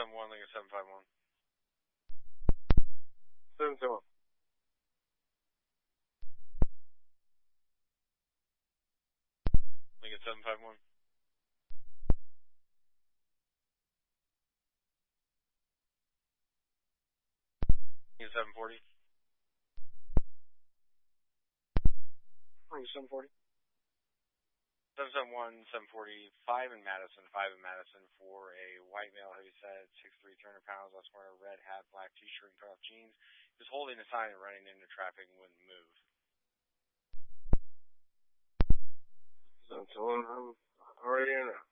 771, Lincoln 751. 771. Lincoln 751. Lincoln 740. Lincoln 740. 771, 745 in Madison, 5 in Madison for a white male, heavy set, 6'3", 300 pounds, last wearing a red hat, black t-shirt, and cut off jeans. He was holding a sign and running into traffic and wouldn't move. 771, I'm already in now.